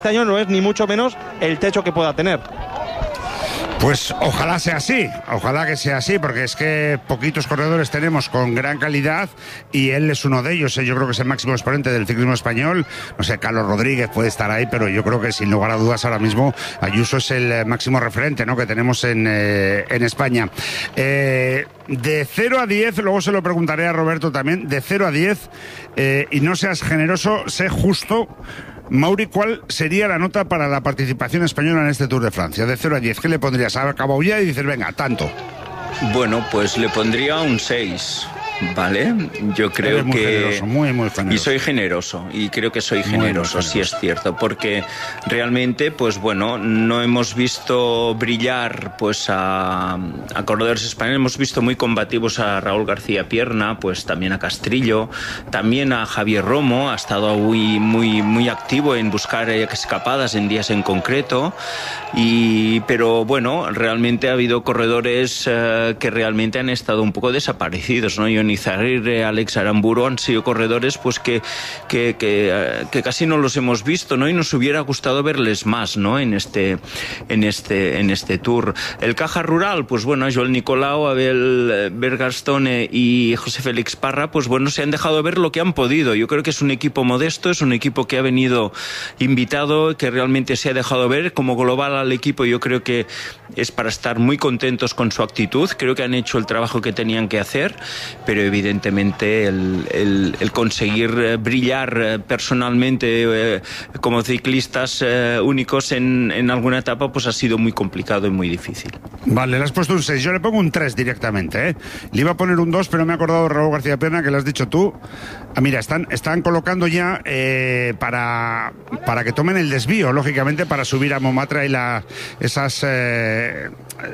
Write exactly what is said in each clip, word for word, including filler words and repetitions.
Este año no es ni mucho menos el techo que pueda tener. Pues ojalá sea así, ojalá que sea así, porque es que poquitos corredores tenemos con gran calidad y él es uno de ellos. Yo creo que es el máximo exponente del ciclismo español. No sé, Carlos Rodríguez puede estar ahí, pero yo creo que sin lugar a dudas ahora mismo Ayuso es el máximo referente, ¿no?, que tenemos en, eh, en España. Eh, de cero a diez, luego se lo preguntaré a Roberto también, de cero a diez, eh, y no seas generoso, sé justo. Mauri, ¿cuál sería la nota para la participación española en este Tour de Francia? De cero a diez, ¿qué le pondrías? Acabado ya y dices, venga, tanto. Bueno, pues le pondría un seis, ¿vale? Yo creo Eres muy que... generoso, muy, muy generoso. Y soy generoso, y creo que soy generoso, muy, muy sí es cierto, porque realmente, pues bueno, no hemos visto brillar pues a, a corredores españoles, hemos visto muy combativos a Raúl García Pierna, pues también a Castrillo, también a Javier Romo, ha estado muy, muy, muy activo en buscar escapadas en días en concreto, y pero bueno, realmente ha habido corredores eh, que realmente han estado un poco desaparecidos, ¿no? Ion Izagirre, Alex Aramburu han sido corredores pues que, que, que, que casi no los hemos visto, ¿no? Y nos hubiera gustado verles más, ¿no?, en este, en este, en este Tour. El Caja Rural, pues bueno, Joel Nicolau, Abel Bergastone y José Félix Parra, pues bueno, se han dejado ver lo que han podido. Yo creo que es un equipo modesto, es un equipo que ha venido invitado, que realmente se ha dejado ver. Como global al equipo, yo creo que es para estar muy contentos con su actitud. Creo que han hecho el trabajo que tenían que hacer, pero evidentemente el, el, el conseguir brillar personalmente eh, como ciclistas eh, únicos en, en alguna etapa pues ha sido muy complicado y muy difícil. Vale, le has puesto un seis, yo le pongo un tres directamente, ¿eh? Le iba a poner un dos, pero me he acordado de Raúl García Pierna, que lo has dicho tú. Ah, mira, están, están colocando ya eh, para, para que tomen el desvío, lógicamente, para subir a Montmartre y la, esas eh,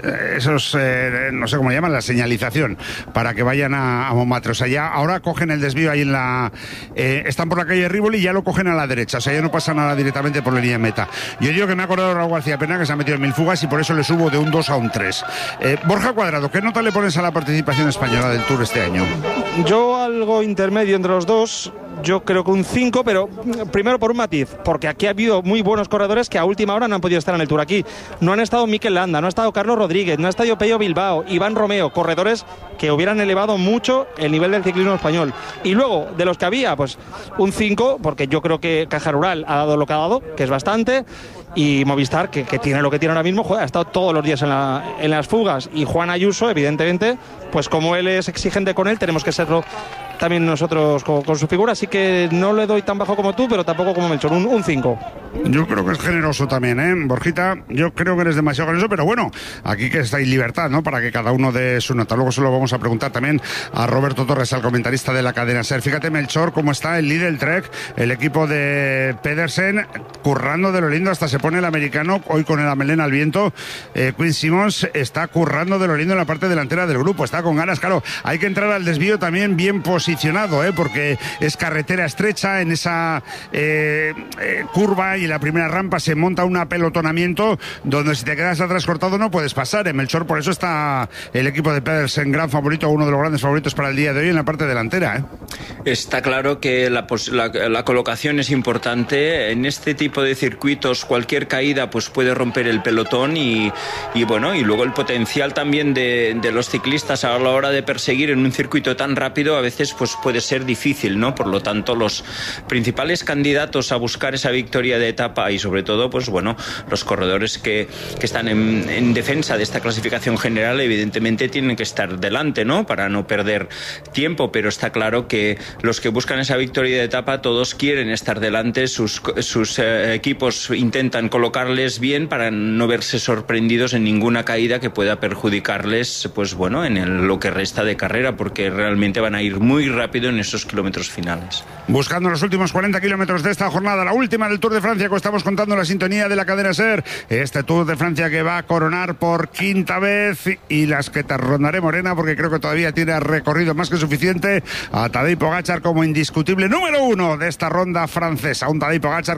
esos, eh, no sé cómo llaman, la señalización, para que vayan a, a Montmartre. O sea, ya ahora cogen el desvío ahí en la... Eh, están por la calle Rivoli y ya lo cogen a la derecha. O sea, ya no pasa nada directamente por la línea de meta. Yo digo que me he acordado de Raúl García Pierna, que se ha metido en mil fugas, y por eso le subo de un dos a un tres. Eh, Borja Cuadrado, ¿qué nota le pones a la participación española del Tour este año? Yo algo intermedio entre los dos. Yo creo que un cinco, pero primero por un matiz, porque aquí ha habido muy buenos corredores que a última hora no han podido estar en el Tour aquí. No han estado Mikel Landa, no ha estado Carlos Rodríguez, no ha estado Pello Bilbao, Iván Romeo, corredores que hubieran elevado mucho el nivel del ciclismo español. Y luego, de los que había, pues un cinco, porque yo creo que Caja Rural ha dado lo que ha dado, que es bastante, y Movistar, que, que tiene lo que tiene ahora mismo, joder, ha estado todos los días en, la, en las fugas. Y Juan Ayuso, evidentemente, pues como él es exigente con él, tenemos que serlo también nosotros con, con su figura, así que no le doy tan bajo como tú, pero tampoco como Melchor, un cinco. Yo creo que es generoso también, ¿eh? Borjita, yo creo que eres demasiado generoso, pero bueno, aquí que está en libertad, ¿no?, para que cada uno dé su nota. Luego se lo vamos a preguntar también a Roberto Torres, al comentarista de la cadena SER. Fíjate, Melchor, cómo está el líder Trek, el equipo de Pedersen, currando de lo lindo, hasta se pone el americano, hoy con la melena al viento. eh, Quinn Simmons está currando de lo lindo en la parte delantera del grupo, está con ganas, claro, hay que entrar al desvío también bien posicionado, ¿eh? Porque es carretera estrecha, en esa eh, eh, curva y la primera rampa se monta un apelotonamiento donde si te quedas atrás cortado no puedes pasar, en Melchor. Por eso está el equipo de Pedersen gran favorito, uno de los grandes favoritos para el día de hoy en la parte delantera, ¿eh? Está claro que la, la, la colocación es importante. En este tipo de circuitos cualquier caída pues puede romper el pelotón y, y bueno, y luego el potencial también de, de los ciclistas a la hora de perseguir en un circuito tan rápido a veces pues puede ser difícil, ¿no? Por lo tanto, los principales candidatos a buscar esa victoria de etapa y sobre todo, pues bueno, los corredores que, que están en, en defensa de esta clasificación general evidentemente tienen que estar delante, ¿no?, para no perder tiempo, pero está claro que los que buscan esa victoria de etapa todos quieren estar delante, sus, sus eh, equipos intentan colocarles bien para no verse sorprendidos en ninguna caída que pueda perjudicarles, pues bueno, en el, lo que resta de carrera, porque realmente van a ir muy rápido en esos kilómetros finales. Buscando los últimos cuarenta kilómetros de esta jornada, la última del Tour de Francia, que estamos contando la sintonía de la cadena SER. Este Tour de Francia que va a coronar por quinta vez, y las que te rondaré morena, porque creo que todavía tiene recorrido más que suficiente, a Tadej Pogačar como indiscutible número uno de esta ronda francesa. Un Tadej Pogačar que viaja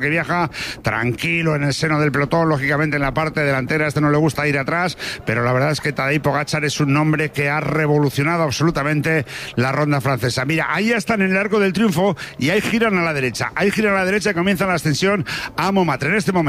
Bora, tranquilo en el seno del pelotón, lógicamente en la parte delantera, este no le gusta ir atrás, pero la verdad es que Tadej Pogačar es un nombre que ha revolucionado absolutamente la ronda francesa. Mira, ahí están en el arco del triunfo y ahí giran a la derecha, ahí giran a la derecha y comienza la ascensión a Montmartre. En este momento